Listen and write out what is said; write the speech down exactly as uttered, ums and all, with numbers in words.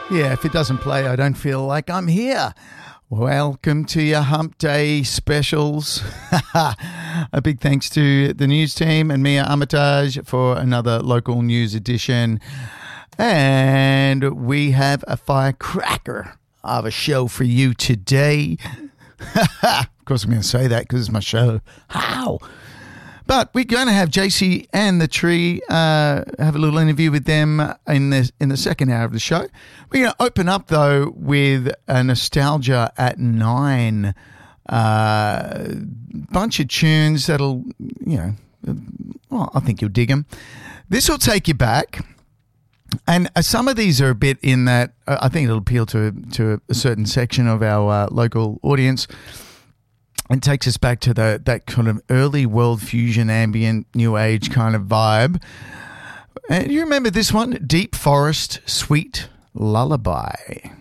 Yeah, if it doesn't play, I don't feel like I'm here. Welcome to your Hump Day specials. A big thanks to the news team and Mia Armitage for another local news edition. And we have a firecracker of a show for you today. Of course, I'm going to say that because it's my show. How? But we're going to have J C and the Tree, uh, have a little interview with them in the, in the second hour of the show. We're going to open up, though, with a Nostalgia at nine. Uh, bunch of tunes that'll, you know, well, I think you'll dig them. This will take you back. And uh, some of these are a bit in that, uh, I think it'll appeal to, to a certain section of our uh, local audience. It takes us back to the that kind of early world fusion, ambient, new age kind of vibe. And you remember this one? Deep Forest, Sweet Lullaby.